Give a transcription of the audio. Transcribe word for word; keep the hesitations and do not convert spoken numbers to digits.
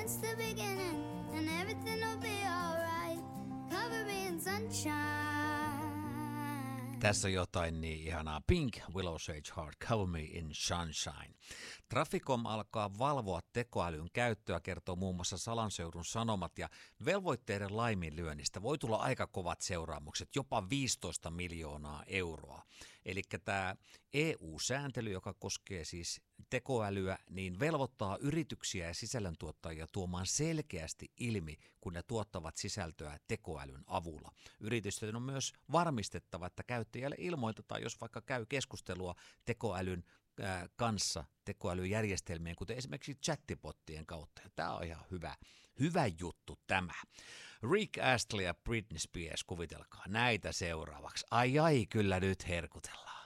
since the beginning, and everything will be alright. Cover me in sunshine. Tässä on jotain niin ihanaa. Pink, Willow Sage Heart, Cover Me in Sunshine. Traficom alkaa valvoa tekoälyn käyttöä, kertoo muun muassa Salanseudun Sanomat, ja velvoitteiden laiminlyönnistä voi tulla aika kovat seuraamukset, jopa viisitoista miljoonaa euroa. Eli tämä E U-sääntely, joka koskee siis tekoälyä, niin velvoittaa yrityksiä ja sisällöntuottajia tuomaan selkeästi ilmi, kun ne tuottavat sisältöä tekoälyn avulla. Yritysten on myös varmistettava, että käyttäjälle ilmoitetaan, jos vaikka käy keskustelua tekoälyn ää, kanssa, tekoälyjärjestelmien, kuten esimerkiksi chattibottien kautta. Ja tämä on ihan hyvä, hyvä juttu tämä. Rick Astley ja Britney Spears, kuvitelkaa näitä seuraavaksi. Ai ai, kyllä nyt herkutellaan.